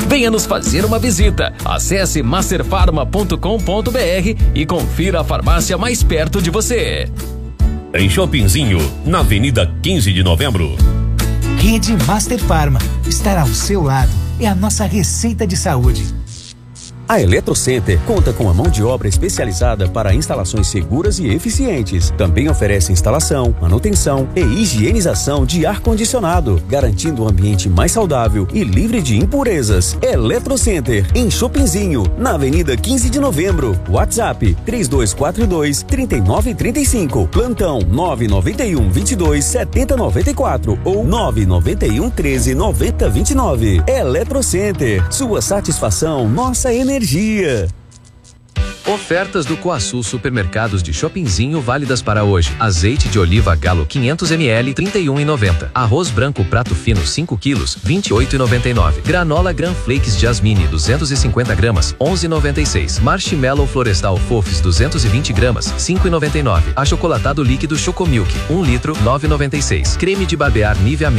Venha nos fazer uma visita. Acesse masterfarma.com.br e confira a farmácia mais perto de você. Em Shoppingzinho, na Avenida 15 de Novembro. Rede Master Farma. Estar ao seu lado é a nossa receita de saúde. A Eletrocenter conta com a mão de obra especializada para instalações seguras e eficientes. Também oferece instalação, manutenção e higienização de ar-condicionado, garantindo um ambiente mais saudável e livre de impurezas. Eletrocenter, em Shoppingzinho, na Avenida 15 de Novembro. WhatsApp 3242-3935. Plantão 991-22-7094 ou 991-13-9029. Eletrocenter, sua satisfação, nossa energia. Ofertas do Coaçu Supermercados de Shoppingzinho válidas para hoje. Azeite de oliva Galo 500 ml, 31,90. Arroz branco prato fino 5 quilos, 28,99. Granola Gran Flakes Jasmine 250 gramas, 11,96. Marshmallow Florestal Fofes 220 gramas, 5,99. Achocolatado líquido Chocomilk 1 litro, 9,96. Creme de barbear Nivea